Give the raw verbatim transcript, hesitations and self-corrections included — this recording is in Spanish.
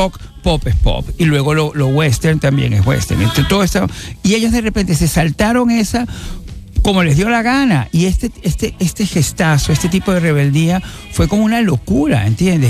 rock, pop es pop. Y luego lo, lo western también es western. Entonces, todo eso, y ellos de repente se saltaron esa como les dio la gana. Y este, este, este gestazo, este tipo de rebeldía fue como una locura, ¿entiendes?